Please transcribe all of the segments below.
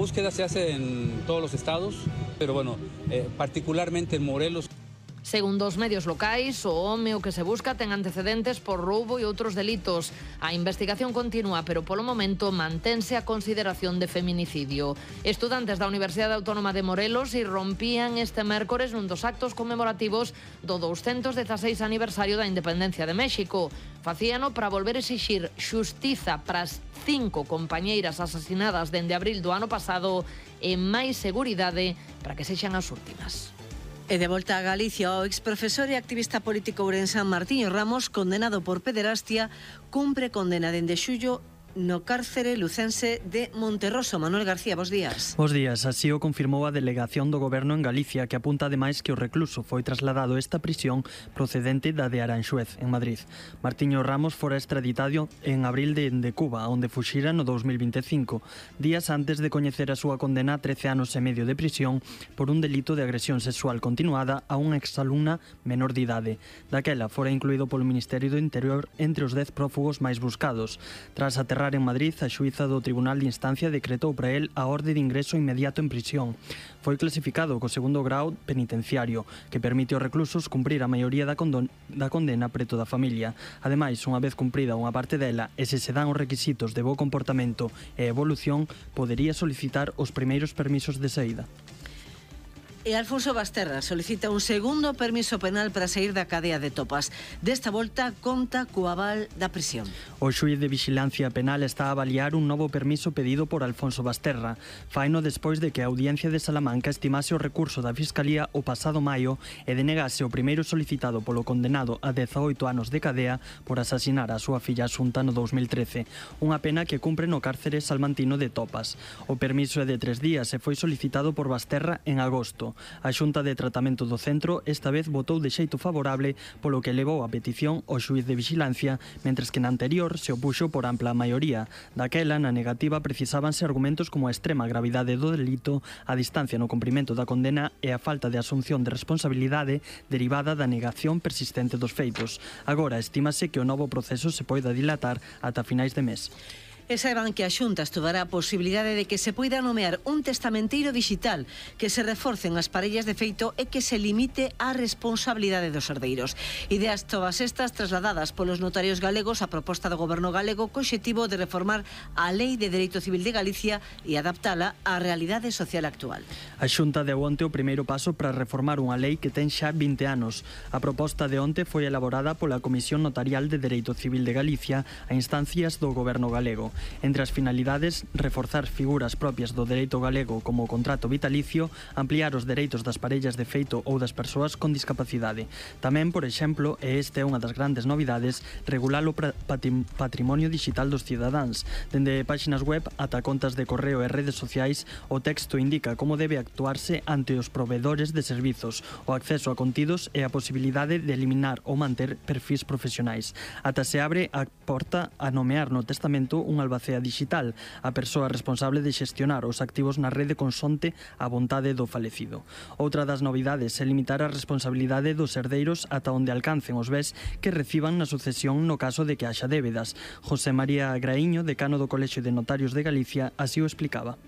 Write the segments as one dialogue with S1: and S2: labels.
S1: búsqueda se hace en todos los estados, pero bueno, particularmente en Morelos.
S2: Segundo os medios locais, o home o que se busca ten antecedentes por roubo e outros delitos. A investigación continúa, pero polo momento mantense a consideración de feminicidio. Estudantes da Universidade Autónoma de Morelos irrompían este mércores nun dos actos conmemorativos do 216 aniversario da independencia de México. Facíano para volver a exixir xustiza para as 5 compañeiras asasinadas dende abril do ano pasado e máis seguridade para que sexan as últimas.
S3: E de volta a Galicia, o exprofesor e activista político ourensán Martiño Ramos, condenado por pederastia, cumpre condena dende xullo no cárcere lucense de Monterroso. Manuel García, bos días.
S4: Bos días, así o confirmou a delegación do Goberno en Galicia, que apunta ademais que o recluso foi trasladado a esta prisión procedente da de Aranxuez, en Madrid. Martiño Ramos fora extraditado en abril de Cuba, onde fuxira no 2025, días antes de coñecer a súa condena a 13 anos e medio de prisión por un delito de agresión sexual continuada a unha exalumna menor de idade. Daquela fora incluído polo Ministerio do Interior entre os 10 prófugos máis buscados. Tras aterrar en Madrid, a xuíza do Tribunal de Instancia decretou para el a orde de ingreso inmediato en prisión. Foi clasificado co segundo grau penitenciario, que permite aos reclusos cumprir a maioría da condena preto da familia. Ademais, unha vez cumprida unha parte dela, e se dan os requisitos de bo comportamento e evolución, podería solicitar os primeiros permisos de saída.
S3: E Alfonso Basterra solicita un segundo permiso penal para sair da cadea de Topas. Desta volta conta co aval da prisión.
S4: O xuíz de vixilancia penal está a avaliar un novo permiso pedido por Alfonso Basterra. Faino despois de que a Audiencia de Salamanca estimase o recurso da Fiscalía o pasado maio e denegase o primeiro solicitado polo condenado a 18 anos de cadea por asasinar a súa filla Asunta no 2013. Unha pena que cumpre no cárcere salmantino de Topas. O permiso é de 3 días e foi solicitado por Basterra en agosto. A Xunta de Tratamento do Centro esta vez votou de xeito favorable, polo que levou a petición ao xuíz de vixilancia, mentres que na anterior se opuxo por ampla maioría. Daquela, na negativa, precisábanse argumentos como a extrema gravidade do delito, a distancia no cumprimento da condena e a falta de asunción de responsabilidade derivada da negación persistente dos feitos. Agora, estímase que o novo proceso se poida dilatar ata finais de mes.
S3: E saiban que a Xunta estudará a posibilidade de que se poida nomear un testamenteiro digital, que se reforcen as parellas de feito e que se limite a responsabilidade dos herdeiros. Ideas todas estas trasladadas polos notarios galegos a proposta do Goberno galego co obxectivo de reformar a Lei de Dereito Civil de Galicia e adaptala á realidade social actual.
S4: A Xunta deu onte o primeiro paso para reformar unha lei que ten xa 20 anos. A proposta de onte foi elaborada pola Comisión Notarial de Dereito Civil de Galicia a instancias do Goberno galego. Entre as finalidades, reforzar figuras propias do dereito galego como o contrato vitalicio, ampliar os dereitos das parellas de feito ou das persoas con discapacidade. Tamén, por exemplo, e esta é unha das grandes novidades, regular o patrimonio digital dos cidadáns. Dende páxinas web ata contas de correo e redes sociais, o texto indica como debe actuarse ante os provedores de servizos, o acceso a contidos e a posibilidade de eliminar ou manter perfis profesionais. Ata se abre a porta a nomear no testamento un albacea digital, a persoa responsable de xestionar os activos na rede consonte a vontade do falecido. Outra das novidades é limitar a responsabilidade dos herdeiros ata onde alcancen os bens que reciban na sucesión no caso de que haxa débedas. José María Graíño, decano do Colexio de Notarios de Galicia, así o explicaba.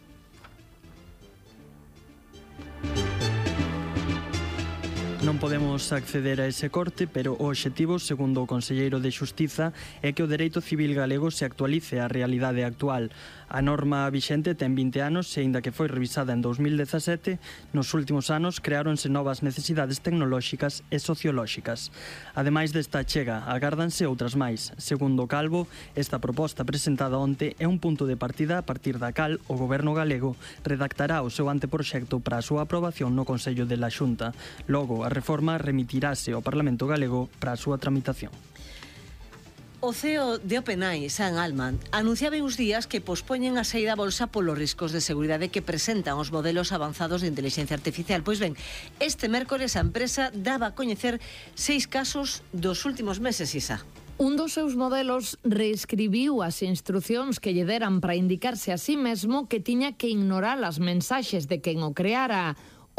S4: Non podemos acceder a ese corte, pero o obxectivo, segundo o conselleiro de Xustiza, é que o dereito civil galego se actualice á realidade actual. A norma vixente ten 20 anos e, aínda que foi revisada en 2017, nos últimos anos creáronse novas necesidades tecnolóxicas e sociolóxicas. Ademais desta chega, agárdanse outras máis. Segundo Calvo, esta proposta presentada onte é un punto de partida a partir da cal o Goberno galego redactará o seu anteproxecto para a súa aprobación no Consello de la Xunta. Logo, a reforma remitirase ao Parlamento galego para a súa tramitación.
S3: O CEO de OpenAI, Sam Altman, anunciaba uns días que pospoñen a saída a bolsa polos riscos de seguridade que presentan os modelos avanzados de inteligencia artificial. Pois ben, este mércores a empresa daba a coñecer 6 casos dos últimos meses, Isa.
S2: Un dos seus modelos reescribiu as instrucións que lle deran para indicarse a sí mesmo que tiña que ignorar as mensaxes de quen o creara.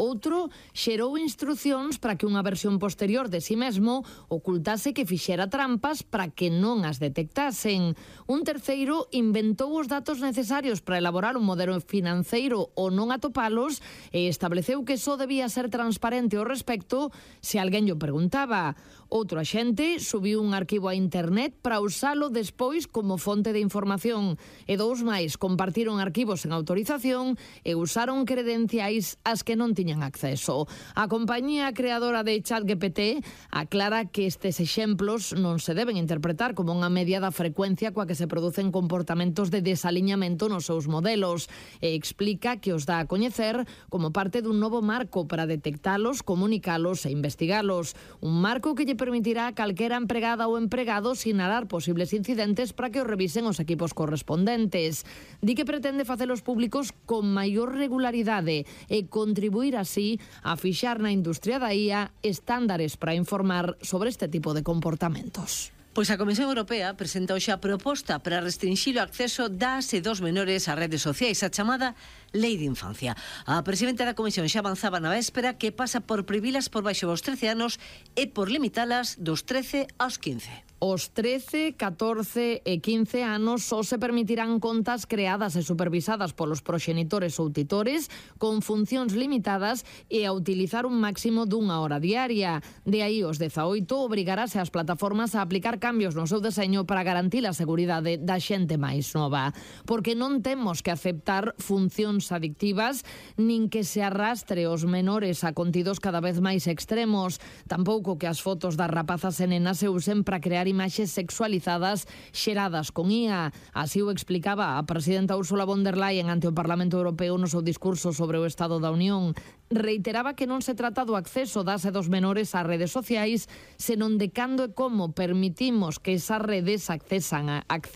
S2: Outro xerou instrucións para que unha versión posterior de si mesmo ocultase que fixera trampas para que non as detectasen. Un terceiro inventou os datos necesarios para elaborar un modelo financeiro ou non atopalos e estableceu que só debía ser transparente ao respecto se alguén llo preguntaba. Outro axente subiu un arquivo a internet para usalo despois como fonte de información e dous máis compartiron arquivos sen autorización e usaron credenciais ás que non tiñan acceso. A compañía creadora de ChatGPT aclara que estes exemplos non se deben interpretar como unha media da frecuencia coa que se producen comportamentos de desaliñamento nos seus modelos e explica que os dá a coñecer como parte dun novo marco para detectalos, comunicalos e investigalos. Un marco que lle permitirá a calquera empregada ou empregado sinalar posibles incidentes para que os revisen os equipos correspondentes. Di que pretende facelos públicos con maior regularidade e contribuir así a fixar na industria da IA estándares para informar sobre este tipo de comportamentos.
S3: Pois a Comisión Europea presentou xa a proposta para restringir o acceso das e dos menores ás redes sociais, a chamada Lei de Infancia. A presidenta da Comisión xa avanzaba na véspera que pasa por prohibilas por baixo dos 13 anos e por limitalas dos 13 aos 15.
S2: Os 13, 14 e 15 anos só se permitirán contas creadas e supervisadas polos proxenitores ou titores con funcións limitadas e a utilizar un máximo dunha hora diaria. De aí os 18 obrigarase as plataformas a aplicar cambios no seu deseño para garantir a seguridade da xente máis nova. Porque non temos que aceptar funcións adictivas nin que se arrastre os menores a contidos cada vez máis extremos. Tampouco que as fotos das rapazas e nenas se usen para crear imaxes sexualizadas xeradas con IA. Así o explicaba a presidenta Ursula von der Leyen ante o Parlamento Europeo no seu discurso sobre o Estado da Unión. Reiteraba que non se trata do acceso das e dos menores ás redes sociais, senón de cando e como permitimos que esas redes accedan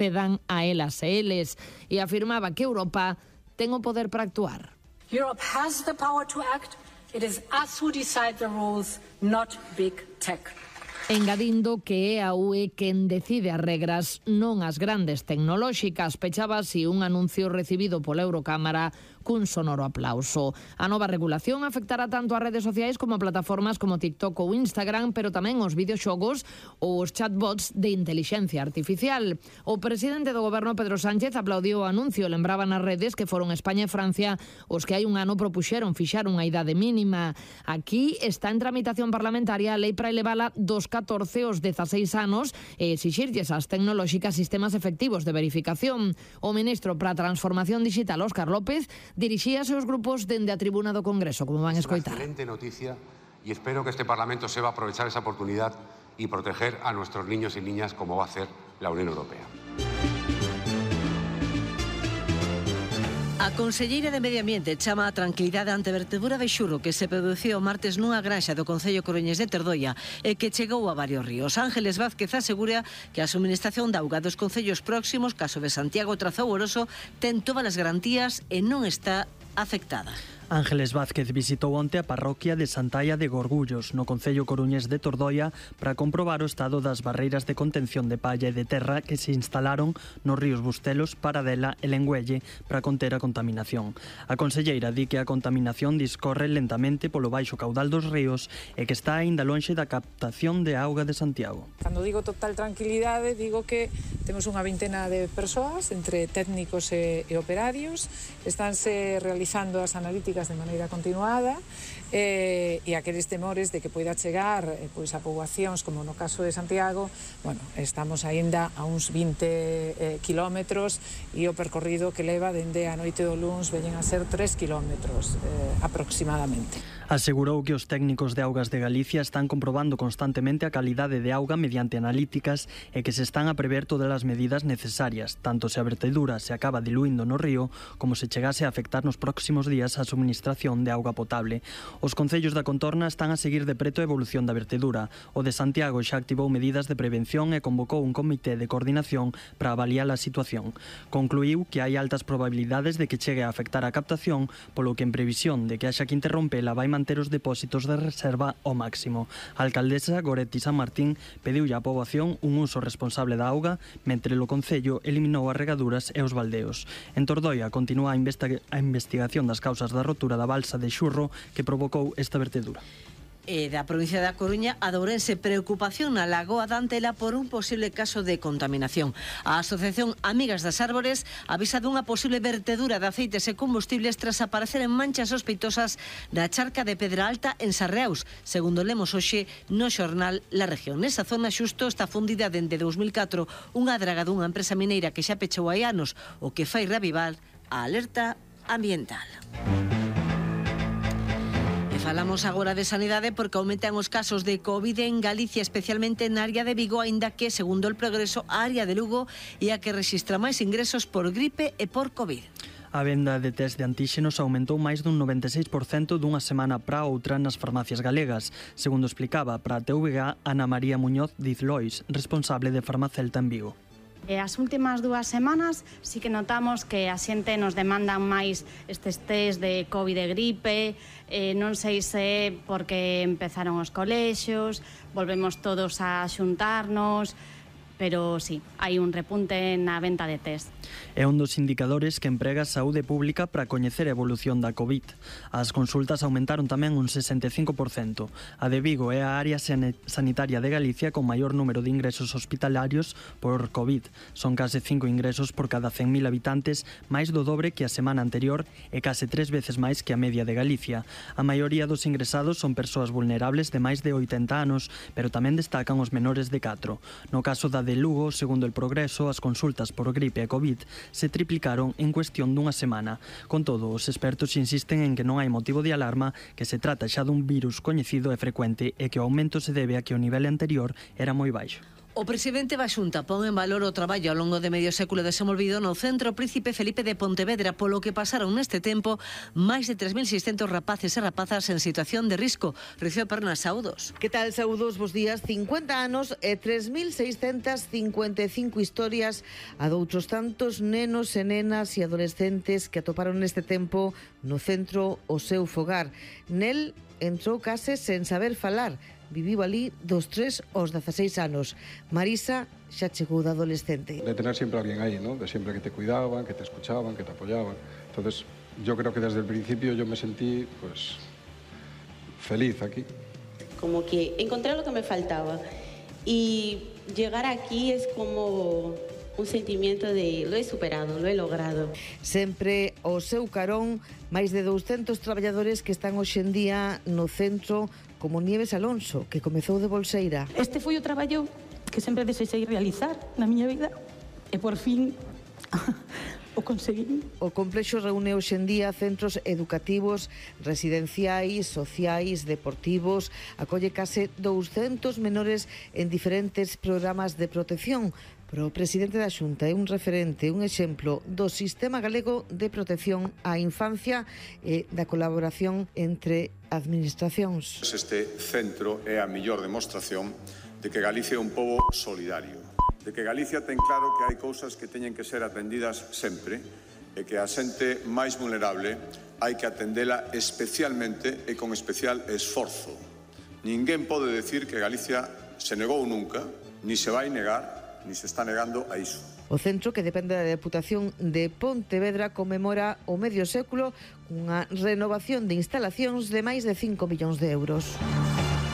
S2: a elas e eles. E afirmaba que Europa ten o poder para actuar.
S5: Europe has the power to act. It is us who decide the rules, not big tech.
S2: Engadindo que é a UE quen decide as regras, non as grandes tecnolóxicas. Pechaba así un anuncio recibido pola Eurocámara cun sonoro aplauso. A nova regulación afectará tanto as redes sociais como a plataformas como TikTok ou Instagram, pero tamén os videoxogos ou os chatbots de intelixencia artificial. O presidente do goberno, Pedro Sánchez, aplaudiu o anuncio. Lembraba nas redes que foron España e Francia os que hai un ano propuxeron fixar unha idade mínima. Aquí está en tramitación parlamentaria a lei para elevala dos 14 aos 16 anos e exixirlles ás tecnolóxicas sistemas efectivos de verificación. O ministro para a Transformación Digital, Óscar López, dirixíase aos grupos dende a tribuna do Congreso, como van escoitar.
S6: Excelente noticia y espero que este Parlamento sepa aprovechar esa oportunidad y proteger a nuestros niños y niñas como va a hacer la Unión Europea.
S3: A conselleira de Medio Ambiente chama a tranquilidade ante a vertedura de xurro que se produciu o martes nunha granxa do Concello Coruñés de Tordoia e que chegou a varios ríos. Ángeles Vázquez asegura que a suministración de auga dos concellos próximos, caso de Santiago, Trazou, Oroso, ten todas as garantías e non está afectada.
S4: Ángeles Vázquez visitou onte a parroquia de Santaia de Gorgullos, no Concello Coruñés de Tordoia, para comprobar o estado das barreiras de contención de palla e de terra que se instalaron nos ríos Bustelos, Paradela e Lengüelle para conter a contaminación. A conselleira di que a contaminación discorre lentamente polo baixo caudal dos ríos e que está aínda lonxe da captación de auga de Santiago.
S7: Cando digo total tranquilidade, digo que temos unha vintena de persoas, entre técnicos e operarios, estánse realizando as analíticas de maneira continuada e aqueles temores de que poida chegar pois a poboacións como no caso de Santiago, bueno, estamos aínda a uns 20 kilómetros e o percorrido que leva dende a noite do luns veñen a ser 3 kilómetros aproximadamente.
S4: Asegurou que os técnicos de Augas de Galicia están comprobando constantemente a calidade de auga mediante analíticas e que se están a prever todas as medidas necesarias, tanto se a vertedura se acaba diluindo no río como se chegase a afectar nos próximos días a suministración de auga potable. Os concellos da contorna están a seguir de preto a evolución da vertedura. O de Santiago xa activou medidas de prevención e convocou un comité de coordinación para avaliar a situación. Concluíu que hai altas probabilidades de que chegue a afectar a captación, polo que en previsión de que haxa que interrompela vai manter os depósitos de reserva ao máximo. A alcaldesa Goretti San Martín pediulle á poboación un uso responsable da auga, mentre o Concello eliminou as regaduras e os baldeos. En Tordoia continúa a investigación das causas da rotura da balsa de Xurro que provocou esta vertedura.
S3: E da provincia da Coruña, a de Ourense, preocupación na Lagoa da Antela por un posible caso de contaminación. A Asociación Amigas das Árbores avisa dunha posible vertedura de aceites e combustibles tras aparecer en manchas sospeitosas na charca de Pedra Alta en Sarreaus, segundo lemos hoxe no xornal La Región. Nesa zona xusto está fundida dende 2004 unha draga dunha empresa mineira que xa pechou hai anos, o que fai reavivar a alerta ambiental. Falamos agora de sanidade porque aumentan os casos de Covid en Galicia, especialmente na área de Vigo, aínda que, segundo el Progreso, a área de Lugo é a que rexistra máis ingresos por gripe e por Covid.
S4: A venda de test de antíxenos aumentou máis dun 96% dunha semana para outra nas farmacias galegas, segundo explicaba para a TVG Ana María Muñoz Diz Lois, responsable de Farmacelta en Vigo.
S8: As últimas 2 semanas sí que notamos que a xente nos demandan máis estes test de Covid e gripe, non sei se é porque empezaron os colexios, volvemos todos a xuntarnos, pero sí, hai un repunte na venta de test.
S4: É un dos indicadores que emprega a Saúde Pública para coñecer a evolución da COVID. As consultas aumentaron tamén un 65%. A de Vigo é a área sanitaria de Galicia con maior número de ingresos hospitalarios por COVID. Son case 5 ingresos por cada 100.000 habitantes, máis do dobre que a semana anterior e case 3 veces máis que a media de Galicia. A maioría dos ingresados son persoas vulnerables de máis de 80 anos, pero tamén destacan os menores de 4. No caso da de Lugo, segundo el Progreso, as consultas por gripe e COVID se triplicaron en cuestión dunha semana. Con todo, os expertos insisten en que non hai motivo de alarma, que se trata xa dun virus coñecido e frecuente e que o aumento se debe a que o nivel anterior era moi baixo.
S3: O presidente da Xunta pon en valor o traballo ao longo de medio século desenvolvido no Centro Príncipe Felipe de Pontevedra, polo que pasaron neste tempo máis de 3.600 rapaces e rapazas en situación de risco. Rocío Pernas, saúdos.
S9: Que tal, saúdos, bos días. 50 anos e 3.655 historias a doutros tantos nenos e nenas e adolescentes que atoparon neste tempo no centro o seu fogar. Nel entrou case sen saber falar. Viviu ali dos 3 aos 16 anos. Marisa xa chegou de adolescente.
S10: De tener siempre alguien ahí, ¿no? De siempre que te cuidaban, que te escuchaban, que te apoyaban. Entonces, yo creo que desde el principio yo me sentí, pues, feliz aquí.
S11: Como que encontré lo que me faltaba. Y llegar aquí es como un sentimiento de lo he superado, lo he logrado.
S9: Sempre o seu carón, máis de 200 traballadores que están hoxe en día no centro, como Nieves Alonso, que comezou de bolseira.
S12: Este foi o traballo que sempre desexei realizar na miña vida e por fin o conseguí.
S9: O complexo reúne hoxe en día centros educativos, residenciais, sociais, deportivos, acolle case 200 menores en diferentes programas de protección. Pero o presidente da Xunta é un referente, un exemplo do sistema galego de protección á infancia e da colaboración entre administracións.
S13: Este centro é a mellor demostración de que Galicia é un pobo solidario, de que Galicia ten claro que hai cousas que teñen que ser atendidas sempre e que a xente máis vulnerable hai que atendela especialmente e con especial esforzo. Ninguén pode decir que Galicia se negou nunca, ni se vai negar, ni se está negando a iso.
S9: O centro, que depende da Deputación de Pontevedra, conmemora o medio século cunha renovación de instalacións de máis de 5 millóns de euros.